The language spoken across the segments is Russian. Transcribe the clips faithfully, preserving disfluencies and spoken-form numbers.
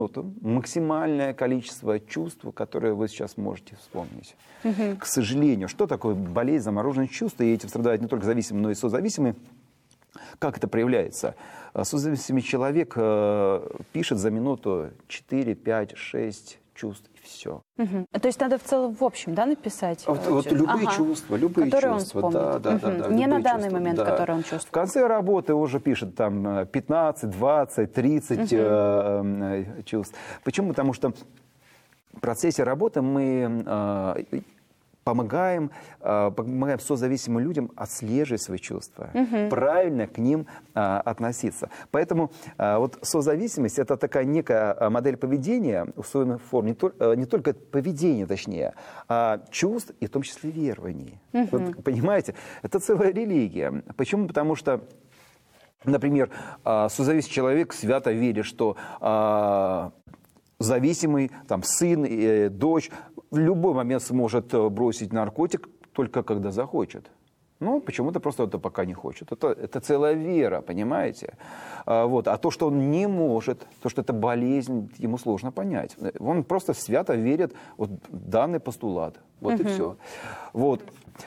Вот максимальное количество чувств, которые вы сейчас можете вспомнить. Угу. К сожалению, что такое болезнь замороженных чувств? И этим страдают не только зависимые, но и созависимые. Как это проявляется? Созависимый человек э, пишет за минуту четыре, пять, шесть чувств, и все. Угу. То есть надо в целом, в общем, да, написать? Вот, вот любые ага. чувства, любые которые чувства. Он да, да, угу. да, да, не на данный чувства, момент, да. который он чувствует. В конце работы уже пишет там пятнадцать, двадцать, тридцать угу. э, э, чувств. Почему? Потому что в процессе работы мы э, помогаем, э, помогаем созависимым людям отслеживать свои чувства, угу. правильно к ним э, относиться. Поэтому э, вот созависимость — это такая некая модель поведения, условной формы, не, то, э, не только поведения, точнее, а чувств и в том числе верований. Угу. Вот, понимаете, это целая религия. Почему? Потому что, например, э, созависимый человек свято верит, что э, зависимый там, сын, э, дочь в любой момент сможет бросить наркотик, только когда захочет. Ну, почему-то просто это пока не хочет. Это, это целая вера, понимаете? А, вот. а то, что он не может, то, что это болезнь, ему сложно понять. Он просто свято верит вот, в данный постулат. Вот угу. и все. Вот.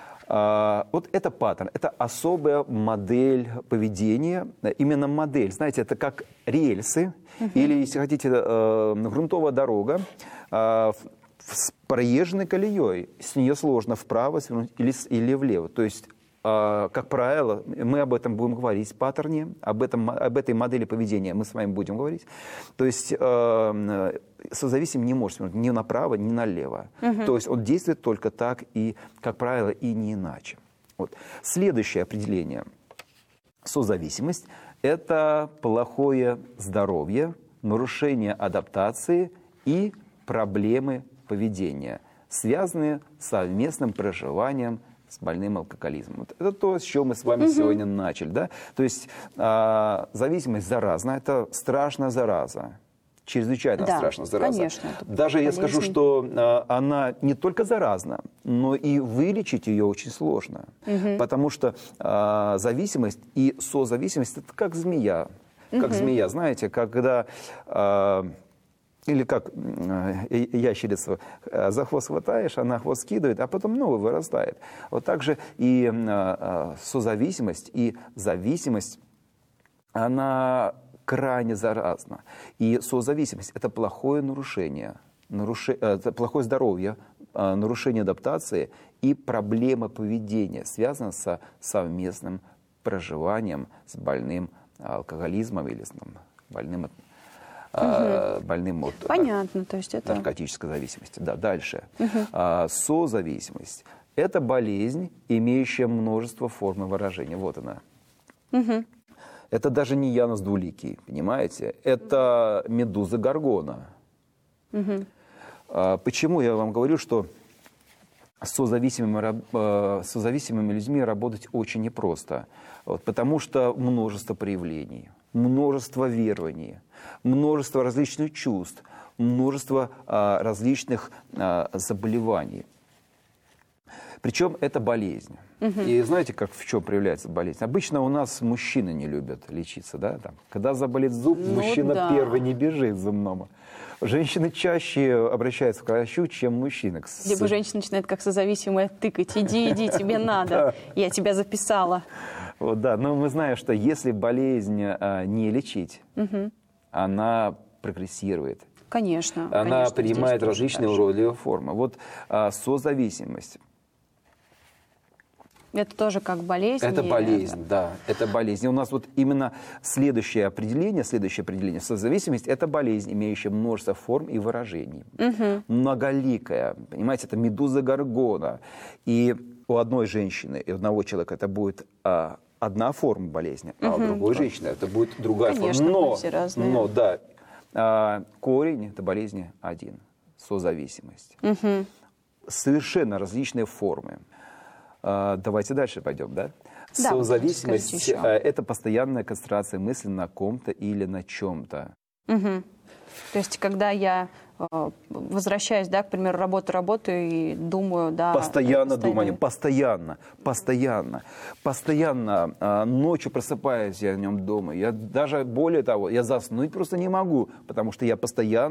А, вот это паттерн, это особая модель поведения. Именно модель, знаете, это как рельсы, угу. или, если хотите, э, грунтовая дорога, э, с проезженной колеей. С нее сложно вправо свернуть или, или влево. То есть, э, как правило, мы об этом будем говорить в паттерне, об, этом, об этой модели поведения мы с вами будем говорить. То есть, э, созависимый не может свернуть ни направо, ни налево. Угу. То есть, он действует только так, и, как правило, и не иначе. Вот. Следующее определение. Созависимость – это плохое здоровье, нарушение адаптации и проблемы поведения, связанные с совместным проживанием с больным алкоголизмом. Вот это то, с чего мы с вами угу. сегодня начали. Да? То есть э, зависимость заразна, это страшная зараза. Чрезвычайно да, страшная зараза. Конечно, Даже я скажу, что э, она не только заразна, но и вылечить ее очень сложно. Угу. Потому что э, зависимость и созависимость – это как змея. Как угу. змея, знаете, когда… Э, Или как э, ящерицу э, за хвост хватаешь, она хвост скидывает, а потом новый вырастает. Вот так же и э, созависимость, и зависимость, она крайне заразна. И созависимость – это плохое нарушение, наруше, э, это плохое здоровье, э, нарушение адаптации и проблема поведения, связанная с совместным проживанием с больным алкоголизмом или с там, больным Угу. больным от Понятно, то есть это… наркотической зависимости. Да, дальше. Угу. А, созависимость – это болезнь, имеющая множество форм и выражений. Вот она. Угу. Это даже не Янус Двуликий, понимаете? Это медуза Горгона. Угу. А, почему я вам говорю, что с созависимыми, с созависимыми людьми работать очень непросто? Вот, потому что множество проявлений, множество верований, множество различных чувств, множество а, различных а, заболеваний. Причем это болезнь. Угу. И знаете, как в чем проявляется болезнь? Обычно у нас мужчины не любят лечиться. Да? Там, когда заболит зуб, ну, мужчина да. первый не бежит к зубному. Женщины чаще обращаются к врачу, чем мужчины. Либо женщина начинает как созависимая тыкать. Иди, иди, тебе надо. Я тебя записала. Вот, да, но мы знаем, что если болезнь а, не лечить, угу. она прогрессирует. Конечно. Она конечно, принимает различные уродливые формы. Вот а, созависимость. Это тоже как болезнь? Это и... болезнь, да, это болезнь. И у нас вот именно следующее определение, следующее определение, созависимость – это болезнь, имеющая множество форм и выражений. Угу. Многоликая, понимаете, это медуза Горгона. И у одной женщины и у одного человека это будет а, одна форма болезни, а угу. у другой женщины это будет другая Конечно, форма. Но, все разные. но да, а, корень этой болезни один – созависимость. Угу. Совершенно различные формы. Давайте дальше пойдем, да? Да, созависимость – это постоянная концентрация мысли на ком-то или на чем-то. Угу. То есть, когда я возвращаюсь, да, к примеру, работу, работаю и думаю, да… Постоянно думаю, постоянно, постоянно, постоянно. Ночью просыпаюсь, я о нем думаю. Я даже, более того, я заснуть просто не могу, потому что я постоянно